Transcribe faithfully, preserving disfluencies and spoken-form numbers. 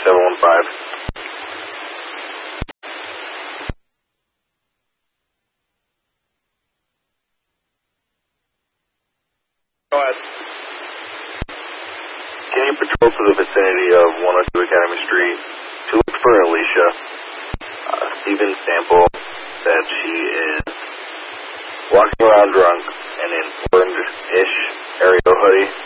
seven one five. Go ahead. Can you patrol to the vicinity of one oh two Academy Street to look for Alicia? Uh, Steven Sample said she is walking around drunk in an orange-ish Ariel hoodie.